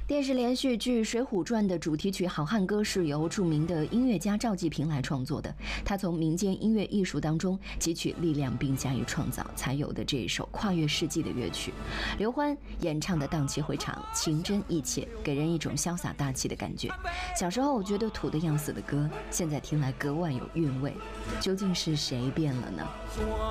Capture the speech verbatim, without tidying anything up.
电视连续剧《水浒传》的主题曲《好汉歌》是由著名的音乐家赵季平来创作的。他从民间音乐艺术当中汲取力量，并加以创造，才有的这一首跨越世纪的乐曲。刘欢演唱的荡气回肠，情真意切，给人一种潇洒大气的感觉。小时候我觉得土得要死的歌，现在听来格外有韵味。究竟是谁变了呢？